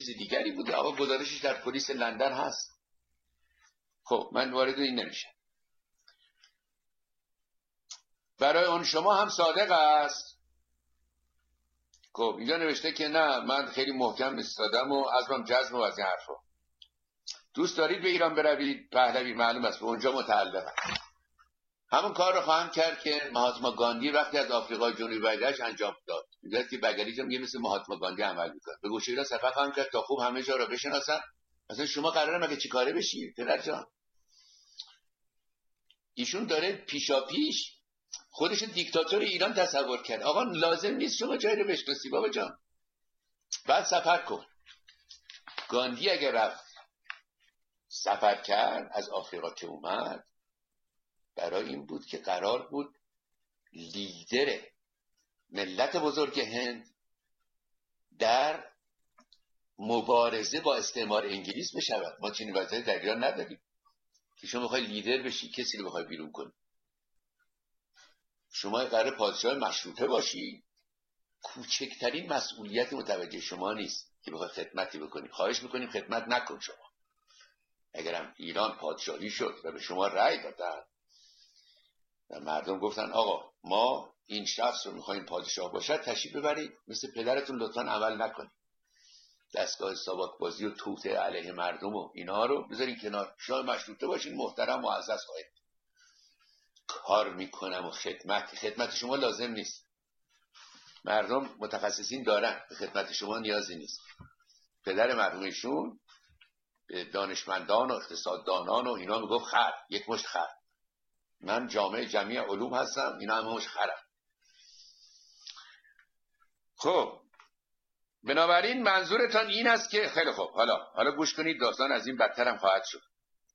دیگری بوده. آقا گزارشش در پلیس لندن هست. خب من وارد این نمیشم. برای اون شما هم صادق است. خب اینجا نوشته که نه من خیلی محکم استادم و عزمم جزم و از این حرفا. دوست دارید به ایران بروید؟ پهلوی معلوم است به اونجا متعلقم. همون کار رو خواهم کرد که مهاتما گاندی وقتی از آفریقای جنوبی برگشت انجام داد. میگه که بگلیجا میگه مثل مهاتما گاندی عمل میکنه. به گوشه ایران سفر خواهم کرد تا خوب همه جا رو بشناسن. مثلا شما قراره مگه چیکاره بشی پدر جان؟ ایشون داره پیشاپیش خودش دیکتاتور ایران تصور کرد. آقا لازم نیست شما جایی رو بشناسی بابا جان. بعد سفر کن. گاندی اگر رفت سفر کرد از آفریقا که اومد برای این بود که قرار بود لیدر ملت بزرگ هند در مبارزه با استعمار انگلیس بشود. ما چنین وضعی در ایران نداریم که شما بخوای لیدر بشی کسی رو بخوای بیرون کنی. شما قرار پادشاه مشروطه باشی، کوچکترین مسئولیت متوجه شما نیست که بخوای خدمتی بکنی. خواهش میکنیم خدمت نکن. شما اگرم ایران پادشاهی شد و به شما رأی دادن و مردم گفتن آقا ما این شخص رو میخوایم پادشاه باشد، تشریف ببرید مثل پدرتون لطفاً عمل نکنید. دستگاه ساواک بازی و توطئه علیه مردم و اینا رو بذارین کنار. شما مشروطه باشین، محترم معزز خواهید کار میکنم و خدمت شما لازم نیست. مردم متخصصین دارن، به خدمت شما نیازی نیست. پدر مرحومشون به دانشمندان و اقتصاددانان و اینا میگفت خر، یک مشت خر. من جامعه جمعی علوم هستم، اینا هم مشت خرم. خب بنابراین منظورتان این است که خیلی خوب، حالا گوش کنید، داستان از این بدتر هم خواهد شد.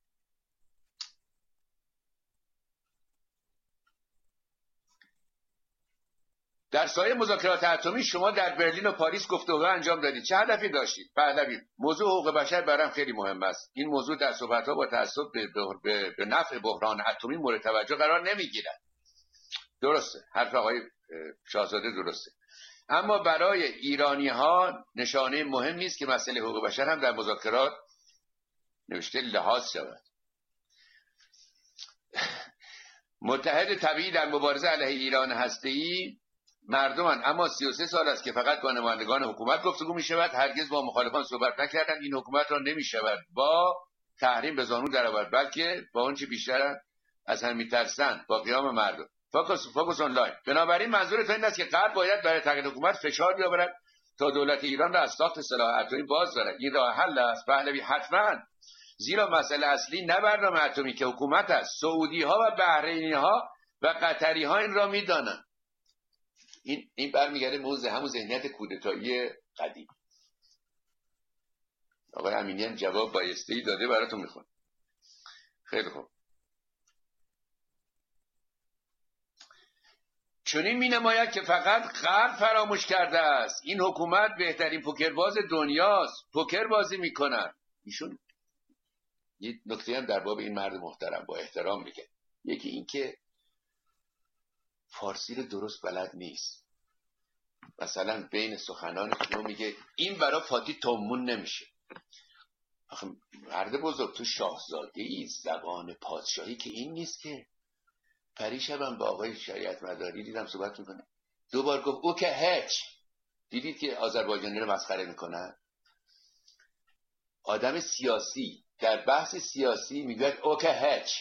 در سایه مذاکرات اتمی شما در برلین و پاریس گفتگو انجام دادید. چه هدفی داشتید؟ پهلوی: موضوع حقوق بشر برام خیلی مهم است. این موضوع در صحبت‌ها با تعصب به نفع بحران اتمی مورد توجه قرار نمیگیرد. درسته، حرف آقای شاهزاده درسته. اما برای ایرانی‌ها نشانه مهمی است که مسئله حقوق بشر هم در مذاکرات نوشته لحاظ شود. متحد طبیعی در مبارزه علیه ایران هسته‌ای مردمان، اما 33 سال است که فقط با نمایندگان حکومت گفتگو می شود. هرگز با مخالفان صحبت نکردند. این حکومت را نمی شود با تحریم به زانو درآورد، بلکه با اون چه بیشتر از هم میترسند با قیام مردم. فوکس آنلاین. بنابراین منظور این است که غرب باید برای تغییر حکومت فشار بیاورد تا دولت ایران را از ساخت سلاح اتمی باز دارد. این راه حل است پهلوی، حتما. زیرا مسئله اصلی نه برنامه اتمی که حکومت است. سعودی ها و بحرینی ها و قطری ها این را میدانند. این برمیگرده موضوع همون ذهنیت کودتایی قدیم. آقای امینی هم جواب بایسته‌ای داده، براتون میخونم. خیلی خوب. چنین مینماید که فقط غرب فراموش کرده است این حکومت بهترین پوکرباز دنیاست، پوکر بازی میکنن. ایشون یه نکته هم در باب این مرد محترم با احترام میگه. یکی این که فارسی رو درست بلد نیست. مثلا بین سخنان شما میگه این برای فاتی تومون نمیشه. آخه مرد بزرگ، تو شاهزاده ای، زبان پادشاهی که این نیست که. پریشبم با آقای شریعت مداری دیدم صحبت میکنه، دوبار گفت او که هیچ. دیدید که آذربایجانی رو مسخره میکنن؟ آدم سیاسی در بحث سیاسی میگه او که هیچ.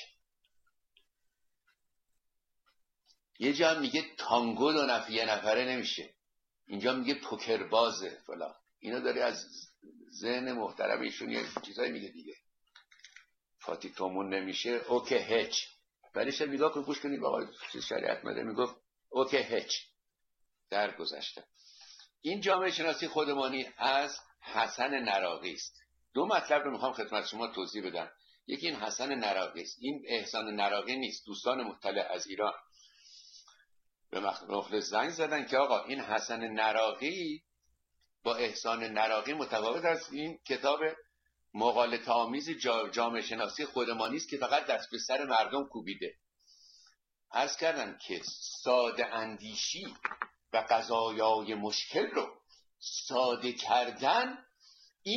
یه جا هم میگه تانگو یه نفره نمیشه، اینجا میگه پوکر بازه فلان. اینا داره از ذهن محترم ایشون یه چیزایی میگه دیگه. فاتی تومون نمیشه، او که هیچ. ولیش نگاه کن، گوش کنید آقای شریعت مداری میگفت او که هیچ. در گذشته این جامعه شناسی خودمانی از حسن نراقی است. دو مطلب رو میخوام خدمت شما توضیح بدم. یکی این حسن نراقی است، این احسان نراقی نیست. دوستان مطلع از ایران به مخلص زنگ زدن که آقا این حسن نراقی با احسان نراقی متفاوت است. این کتاب مغالطه آمیز جامعه شناسی خودمانی است که فقط دست به سر مردم کوبیده. عرض کردم که ساده اندیشی و قضایای مشکل رو ساده کردن